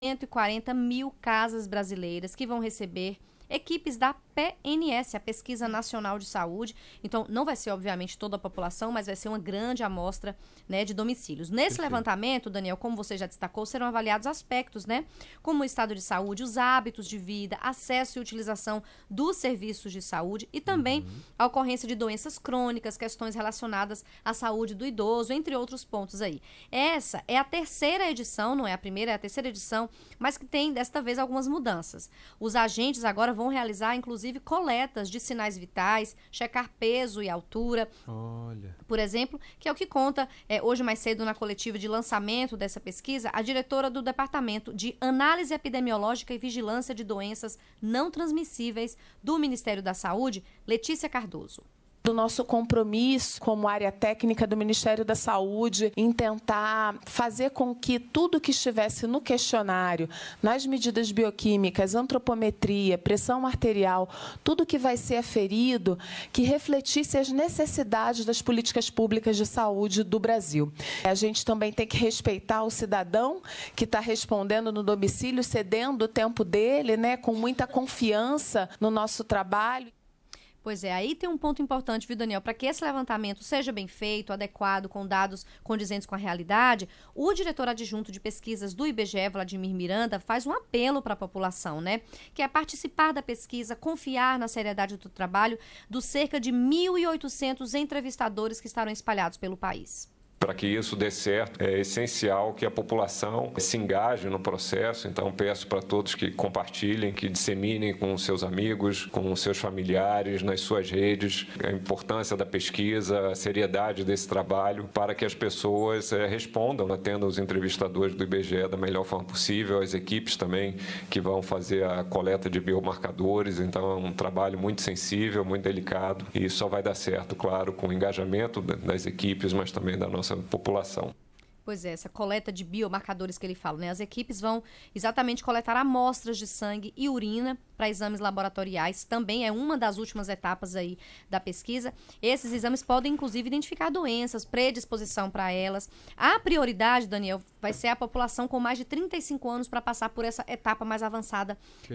140 mil casas brasileiras que vão receber equipes da PNS, a Pesquisa Nacional de Saúde. Então, não vai ser, obviamente, toda a população, mas vai ser uma grande amostra, né, de domicílios. Nesse levantamento, Daniel, como você já destacou, serão avaliados aspectos, né, como o estado de saúde, os hábitos de vida, acesso e utilização dos serviços de saúde e também a ocorrência de doenças crônicas, questões relacionadas à saúde do idoso, entre outros pontos aí. Essa é a terceira edição, não é a primeira, é a terceira edição, mas que tem, desta vez, algumas mudanças. Os agentes agora vão realizar, inclusive, coletas de sinais vitais, checar peso e altura. Olha. Por exemplo, que é o que conta hoje mais cedo na coletiva de lançamento dessa pesquisa, a diretora do Departamento de Análise Epidemiológica e Vigilância de Doenças Não Transmissíveis do Ministério da Saúde, Letícia Cardoso. Do nosso compromisso como área técnica do Ministério da Saúde em tentar fazer com que tudo que estivesse no questionário, nas medidas bioquímicas, antropometria, pressão arterial, tudo que vai ser aferido, que refletisse as necessidades das políticas públicas de saúde do Brasil. A gente também tem que respeitar o cidadão que está respondendo no domicílio, cedendo o tempo dele, né, com muita confiança no nosso trabalho. Pois é, aí tem um ponto importante, viu, Daniel? Para que esse levantamento seja bem feito, adequado, com dados condizentes com a realidade, o diretor adjunto de pesquisas do IBGE, Vladimir Miranda, faz um apelo para a população, né? Que é participar da pesquisa, confiar na seriedade do trabalho dos cerca de 1.800 entrevistadores que estarão espalhados pelo país. Para que isso dê certo, é essencial que a população se engaje no processo. Então, peço para todos que compartilhem, que disseminem com seus amigos, com seus familiares, nas suas redes, a importância da pesquisa, a seriedade desse trabalho, para que as pessoas respondam, atendam os entrevistadores do IBGE da melhor forma possível, as equipes também que vão fazer a coleta de biomarcadores. Então, é um trabalho muito sensível, muito delicado, e só vai dar certo, claro, com o engajamento das equipes, mas também da nossa população. Pois é, essa coleta de biomarcadores que ele fala, né? As equipes vão exatamente coletar amostras de sangue e urina para exames laboratoriais, também é uma das últimas etapas aí da pesquisa. Esses exames podem, inclusive, identificar doenças, predisposição para elas. A prioridade, Daniel, vai ser a população com mais de 35 anos para passar por essa etapa mais avançada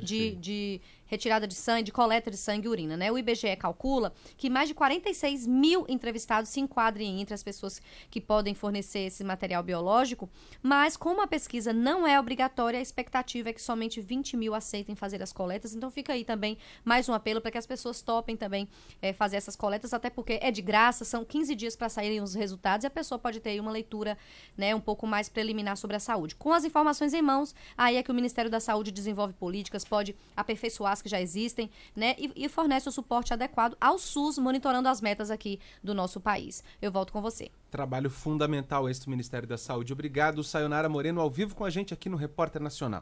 de retirada de sangue, de coleta de sangue e urina, né? O IBGE calcula que mais de 46 mil entrevistados se enquadrem entre as pessoas que podem fornecer esse material biológico, mas como a pesquisa não é obrigatória, a expectativa é que somente 20 mil aceitem fazer as coletas. Então fica aí também mais um apelo para que as pessoas topem também fazer essas coletas, até porque é de graça, são 15 dias para saírem os resultados e a pessoa pode ter aí uma leitura, né, um pouco mais preliminar sobre a saúde. Com as informações em mãos, aí é que o Ministério da Saúde desenvolve políticas, pode aperfeiçoar as que já existem, né, e fornece o suporte adequado ao SUS, monitorando as metas aqui do nosso país. Eu volto com você. Trabalho fundamental esse do Ministério da Saúde. Obrigado, Sayonara Moreno, ao vivo com a gente aqui no Repórter Nacional.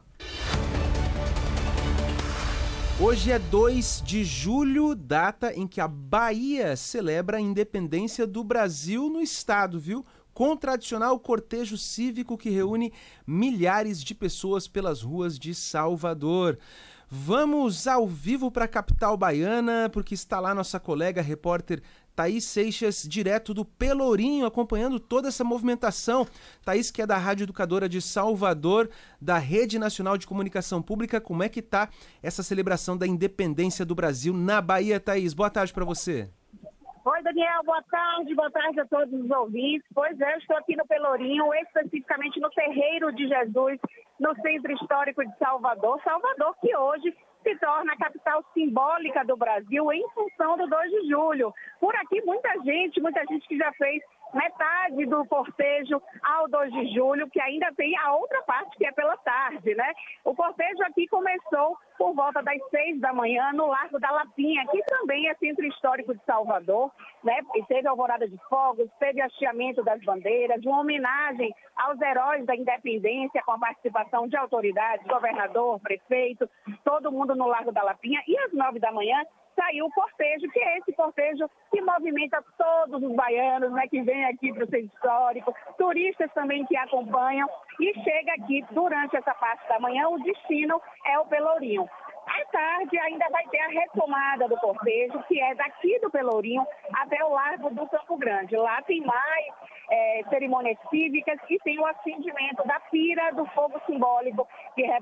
Hoje é 2 de julho, data em que a Bahia celebra a independência do Brasil no estado, viu? Com o tradicional cortejo cívico que reúne milhares de pessoas pelas ruas de Salvador. Vamos ao vivo para a capital baiana, porque está lá nossa colega repórter Thaís Seixas, direto do Pelourinho, acompanhando toda essa movimentação. Thaís, que é da Rádio Educadora de Salvador, da Rede Nacional de Comunicação Pública, como é que está essa celebração da independência do Brasil na Bahia, Thaís? Boa tarde para você. Oi, Daniel, boa tarde a todos os ouvintes. Pois é, eu estou aqui no Pelourinho, especificamente no Terreiro de Jesus, no Centro Histórico de Salvador. Salvador que hoje se torna a capital simbólica do Brasil em função do 2 de julho. Por aqui, muita gente que já fez metade do cortejo ao 2 de julho, que ainda tem a outra parte que é pela tarde, né? O cortejo aqui começou por volta das 6 da manhã no Largo da Lapinha, que também é centro histórico de Salvador, né? E teve alvorada de fogos, teve hasteamento das bandeiras, uma homenagem aos heróis da independência com a participação de autoridades, governador, prefeito, todo mundo no Largo da Lapinha. E às 9 da manhã saiu o cortejo, que é esse cortejo que movimenta todos os baianos, né, que vêm aqui para o centro histórico, turistas também que acompanham, e chega aqui durante essa parte da manhã. O destino é o Pelourinho. À tarde ainda vai ter a retomada do cortejo, que é daqui do Pelourinho até o Largo do Campo Grande. Lá tem mais cerimônias cívicas e tem o acendimento da pira do fogo simbólico, que